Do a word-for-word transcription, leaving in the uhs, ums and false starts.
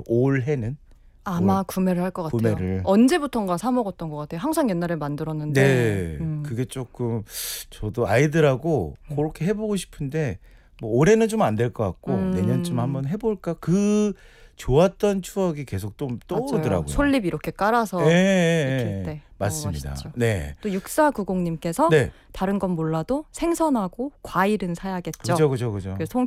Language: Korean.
올해는 아마 구매를 할 것 같아요. 구매를. 언제부턴가 사 먹었던 것 같아요. 항상 옛날에 만들었는데. 네, 음. 그게 조금 저도 아이들하고 그렇게 해보고 싶은데 뭐 올해는 좀 안 될 것 같고 음. 내년쯤 한번 해볼까. 그 좋았던 추억이 계속 또 떠오르더라고요. 맞아요. 솔잎 이렇게 깔아서 예, 예, 익힐 예. 때. 맞습니다. 너무 맛있죠. 네, 또 육사구공님께서 네, 다른 건 몰라도 생선하고 과일은 사야겠죠. 그죠, 그죠, 그죠. 그래서 송